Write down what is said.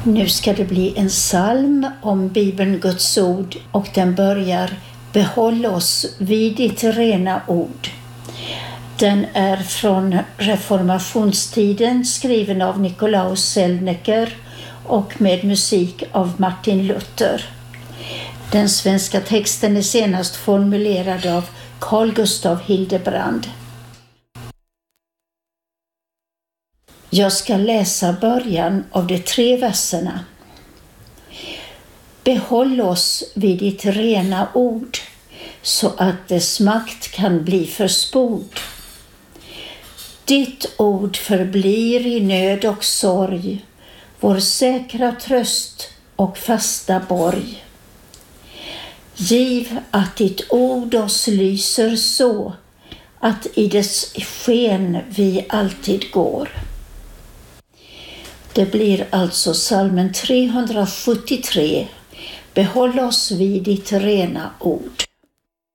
Nu ska det bli en psalm om Bibeln, Guds ord, och den börjar: Behåll oss vid ditt rena ord. Den är från reformationstiden, skriven av Nikolaus Sellnecker och med musik av Martin Luther. Den svenska texten är senast formulerad av Carl Gustav Hildebrand. Jag ska läsa början av de 3 verserna. Behåll oss vid ditt rena ord, så att dess makt kan bli förspord. Ditt ord förblir i nöd och sorg, vår säkra tröst och fasta borg. Giv att ditt ord oss lyser så, att i dess sken vi alltid går. Det blir alltså psalmen 373. Behåll oss vid ditt rena ord.